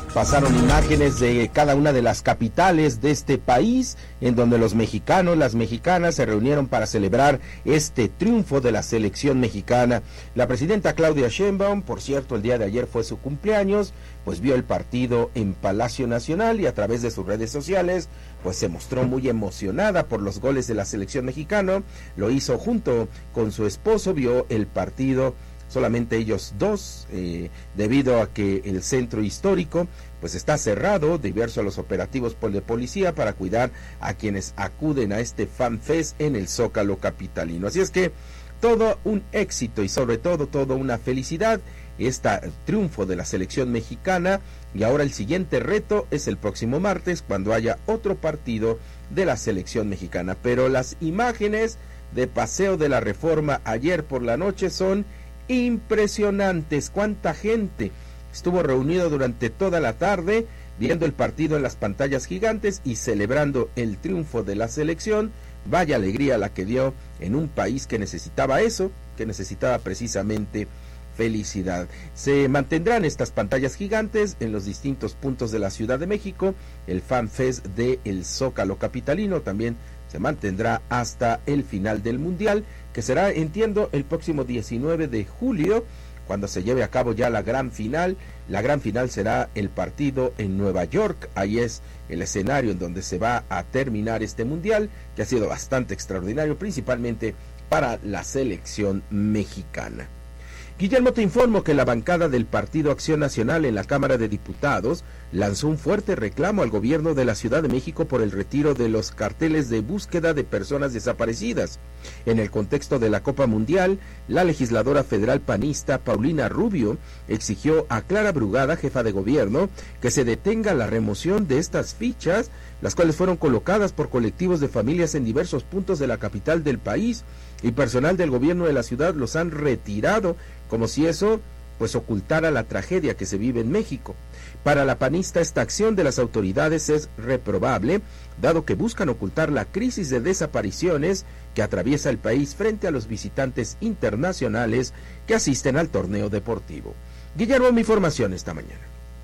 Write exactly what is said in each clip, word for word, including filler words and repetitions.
Pasaron imágenes de cada una de las capitales de este país, en donde los mexicanos, las mexicanas se reunieron para celebrar este triunfo de la selección mexicana. La presidenta Claudia Sheinbaum, por cierto, el día de ayer fue su cumpleaños, pues vio el partido en Palacio Nacional y a través de sus redes sociales, pues se mostró muy emocionada por los goles de la selección mexicana. Lo hizo junto con su esposo, vio el partido solamente ellos dos, eh, debido a que el centro histórico pues está cerrado debido a los operativos de policía para cuidar a quienes acuden a este Fan Fest en el Zócalo capitalino. Así es que todo un éxito y sobre todo toda una felicidad, este triunfo de la selección mexicana, y ahora el siguiente reto es el próximo martes cuando haya otro partido de la selección mexicana. Pero las imágenes de Paseo de la Reforma ayer por la noche son impresionantes. Cuánta gente estuvo reunido durante toda la tarde viendo el partido en las pantallas gigantes y celebrando el triunfo de la selección. Vaya alegría la que dio en un país que necesitaba eso, que necesitaba precisamente felicidad. Se mantendrán estas pantallas gigantes en los distintos puntos de la Ciudad de México. El Fan Fest de el Zócalo capitalino también se mantendrá hasta el final del Mundial, que será, entiendo, el próximo diecinueve de julio, cuando se lleve a cabo ya la gran final. La gran final será el partido en Nueva York. Ahí es el escenario en donde se va a terminar este Mundial, que ha sido bastante extraordinario, principalmente para la selección mexicana. Guillermo, te informo que la bancada del Partido Acción Nacional en la Cámara de Diputados lanzó un fuerte reclamo al gobierno de la Ciudad de México por el retiro de los carteles de búsqueda de personas desaparecidas. En el contexto de la Copa Mundial, la legisladora federal panista Paulina Rubio exigió a Clara Brugada, jefa de gobierno, que se detenga la remoción de estas fichas, las cuales fueron colocadas por colectivos de familias en diversos puntos de la capital del país, y personal del gobierno de la ciudad los han retirado, como si eso pues ocultara la tragedia que se vive en México. Para la panista, esta acción de las autoridades es reprobable, dado que buscan ocultar la crisis de desapariciones que atraviesa el país frente a los visitantes internacionales que asisten al torneo deportivo. Guillermo, mi información esta mañana.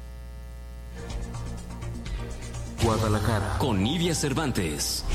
Guadalajara, con Nidia Cervantes.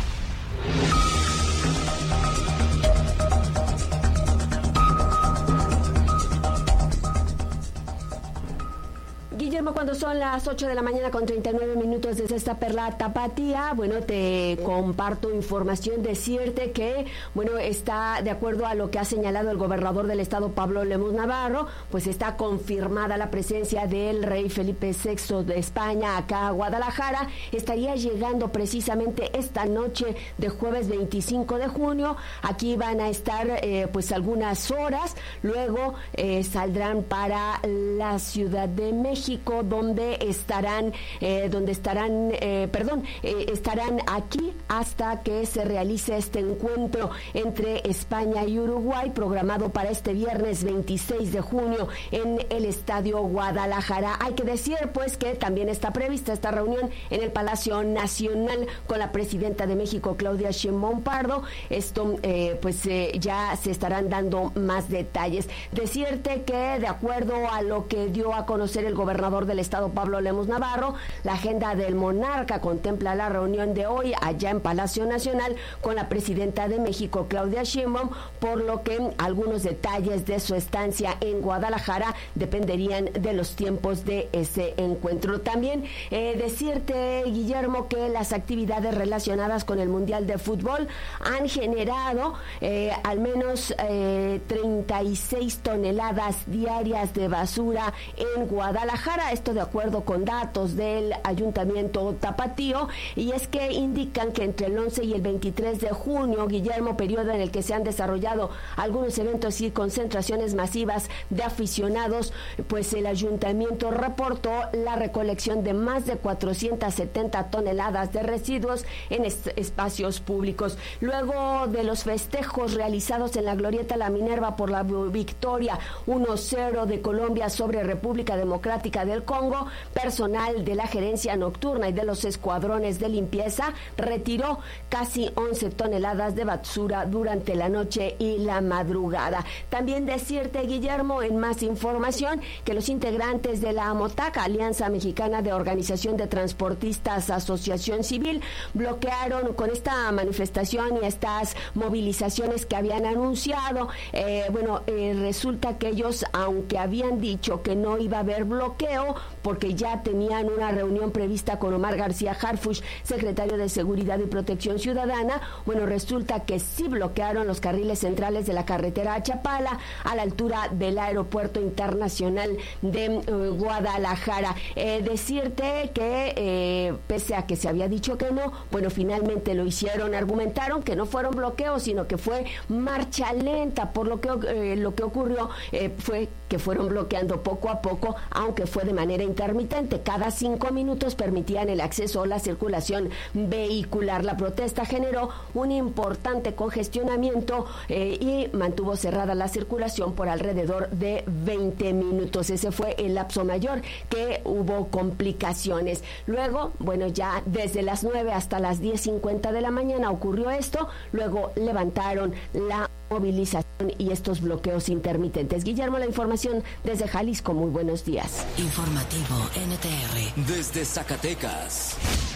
Guillermo, cuando son las ocho de la mañana con treinta y nueve minutos desde esta perla tapatía, bueno, te comparto información, decirte que, bueno, está de acuerdo a lo que ha señalado el gobernador del estado, Pablo Lemus Navarro, pues está confirmada la presencia del rey Felipe sexto de España acá a Guadalajara. Estaría llegando precisamente esta noche de jueves veinticinco de junio. Aquí van a estar eh, pues algunas horas, luego eh, saldrán para la Ciudad de México, donde estarán, eh, donde estarán, eh, perdón, eh, estarán aquí hasta que se realice este encuentro entre España y Uruguay, programado para este viernes veintiséis de junio en el Estadio Guadalajara. Hay que decir, pues, que también está prevista esta reunión en el Palacio Nacional con la presidenta de México, Claudia Sheinbaum Pardo. Esto, eh, pues, eh, ya se estarán dando más detalles. Decirte que, de acuerdo a lo que dio a conocer el gobernador del estado, Pablo Lemus Navarro, la agenda del monarca contempla la reunión de hoy allá en Palacio Nacional con la presidenta de México, Claudia Sheinbaum, por lo que algunos detalles de su estancia en Guadalajara dependerían de los tiempos de ese encuentro. También eh, decirte, Guillermo, que las actividades relacionadas con el Mundial de Fútbol han generado eh, al menos eh, treinta y seis toneladas diarias de basura en Guadalajara. Esto de acuerdo con datos del Ayuntamiento Tapatío, y es que indican que entre el once y el veintitrés de junio, Guillermo, periodo en el que se han desarrollado algunos eventos y concentraciones masivas de aficionados, pues el Ayuntamiento reportó la recolección de más de cuatrocientas setenta toneladas de residuos en est- espacios públicos. Luego de los festejos realizados en la Glorieta La Minerva por la victoria uno cero de Colombia sobre República Democrática de del Congo, personal de la gerencia nocturna y de los escuadrones de limpieza retiró casi once toneladas de basura durante la noche y la madrugada. También decirte, Guillermo, en más información, que los integrantes de la AMOTAC, Alianza Mexicana de Organización de Transportistas Asociación Civil, bloquearon con esta manifestación y estas movilizaciones que habían anunciado. Eh, bueno, eh, resulta que ellos, aunque habían dicho que no iba a haber bloqueo, porque ya tenían una reunión prevista con Omar García Harfuch, secretario de Seguridad y Protección Ciudadana, bueno, resulta que sí bloquearon los carriles centrales de la carretera a Chapala, a la altura del Aeropuerto Internacional de eh, Guadalajara. Eh, decirte que, eh, pese a que se había dicho que no, bueno, finalmente lo hicieron. Argumentaron que no fueron bloqueos, sino que fue marcha lenta, por lo que eh, lo que ocurrió eh, fue que fueron bloqueando poco a poco, aunque fue de manera intermitente. Cada cinco minutos permitían el acceso o la circulación vehicular. La protesta generó un importante congestionamiento eh, y mantuvo cerrada la circulación por alrededor de veinte minutos. Ese fue el lapso mayor que hubo complicaciones. Luego, bueno, ya desde las nueve hasta las diez cincuenta de la mañana ocurrió esto. Luego levantaron la movilización y estos bloqueos intermitentes. Guillermo, la información desde Jalisco. Muy buenos días. Informativo N T R. Desde Zacatecas.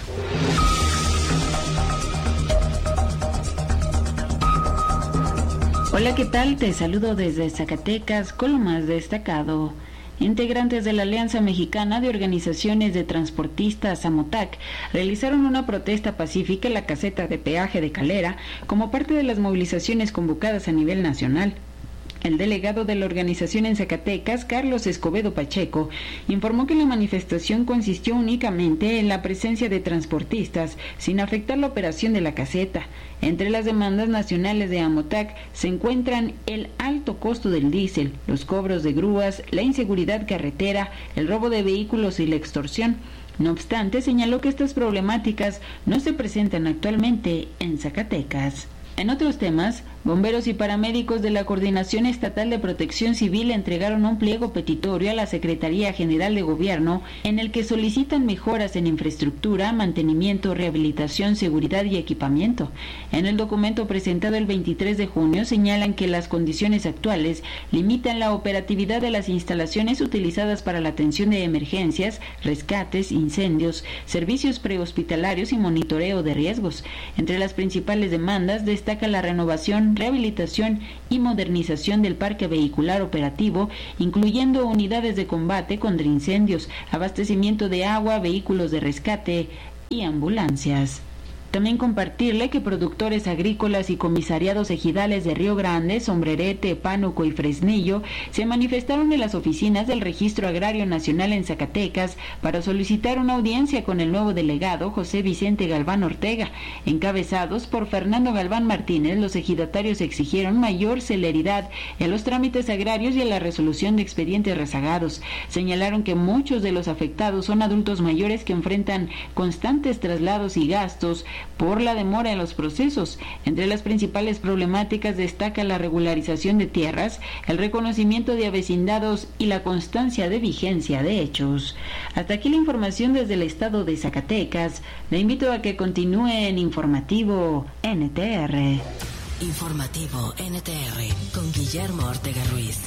Hola, ¿qué tal? Te saludo desde Zacatecas con lo más destacado. Integrantes de la Alianza Mexicana de Organizaciones de Transportistas AMOTAC realizaron una protesta pacífica en la caseta de peaje de Calera como parte de las movilizaciones convocadas a nivel nacional. El delegado de la organización en Zacatecas, Carlos Escobedo Pacheco, informó que la manifestación consistió únicamente en la presencia de transportistas, sin afectar la operación de la caseta. Entre las demandas nacionales de AMOTAC se encuentran el alto costo del diésel, los cobros de grúas, la inseguridad carretera, el robo de vehículos y la extorsión. No obstante, señaló que estas problemáticas no se presentan actualmente en Zacatecas. En otros temas, bomberos y paramédicos de la Coordinación Estatal de Protección Civil entregaron un pliego petitorio a la Secretaría General de Gobierno en el que solicitan mejoras en infraestructura, mantenimiento, rehabilitación, seguridad y equipamiento. En el documento presentado el veintitrés de junio señalan que las condiciones actuales limitan la operatividad de las instalaciones utilizadas para la atención de emergencias, rescates, incendios, servicios prehospitalarios y monitoreo de riesgos. Entre las principales demandas destaca la renovación, rehabilitación y modernización del parque vehicular operativo, incluyendo unidades de combate contra incendios, abastecimiento de agua, vehículos de rescate y ambulancias. También compartirle que productores agrícolas y comisariados ejidales de Río Grande, Sombrerete, Pánuco y Fresnillo se manifestaron en las oficinas del Registro Agrario Nacional en Zacatecas para solicitar una audiencia con el nuevo delegado José Vicente Galván Ortega. Encabezados por Fernando Galván Martínez, los ejidatarios exigieron mayor celeridad en los trámites agrarios y en la resolución de expedientes rezagados. Señalaron que muchos de los afectados son adultos mayores que enfrentan constantes traslados y gastos por la demora en los procesos. Entre las principales problemáticas destaca la regularización de tierras, el reconocimiento de avecindados y la constancia de vigencia de hechos. Hasta aquí la información desde el estado de Zacatecas. Le invito a que continúe en Informativo N T R. Informativo N T R con Guillermo Ortega Ruiz.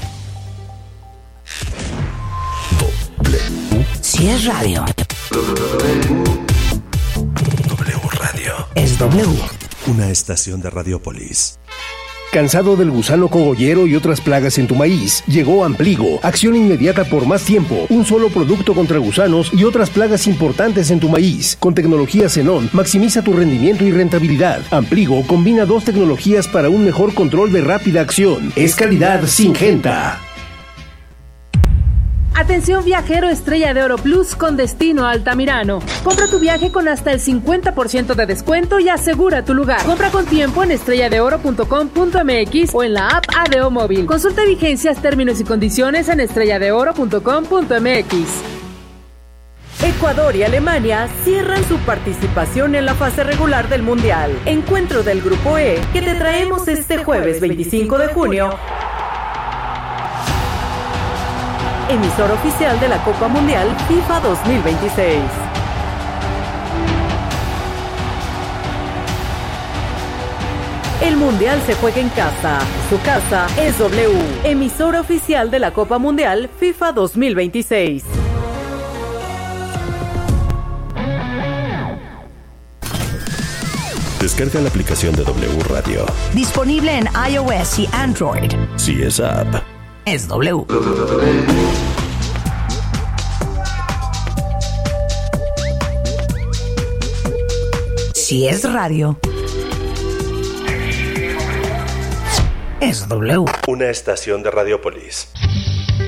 Si es radio, Radio. Es W. Una estación de Radiopolis. ¿Cansado del gusano cogollero y otras plagas en tu maíz? Llegó Ampligo, acción inmediata por más tiempo, un solo producto contra gusanos y otras plagas importantes en tu maíz. Con tecnología Xenón, maximiza tu rendimiento y rentabilidad. Ampligo combina dos tecnologías para un mejor control de rápida acción. Es calidad Syngenta. Atención viajero Estrella de Oro Plus con destino a Altamirano. Compra tu viaje con hasta el cincuenta por ciento de descuento y asegura tu lugar. Compra con tiempo en estrella de oro punto com punto m x o en la app A D O Móvil. Consulta vigencias, términos y condiciones en estrella de oro punto com punto m x. Ecuador y Alemania cierran su participación en la fase regular del Mundial. Encuentro del Grupo E que te traemos este jueves veinticinco de junio emisora oficial de la Copa Mundial FIFA dos mil veintiséis. El Mundial se juega en casa. Su casa es W, emisora oficial de la Copa Mundial FIFA dos mil veintiséis. Descarga la aplicación de W Radio. Disponible en iOS y Android. Si es app, es W. Si es radio, es W. Una estación de Radiopolis.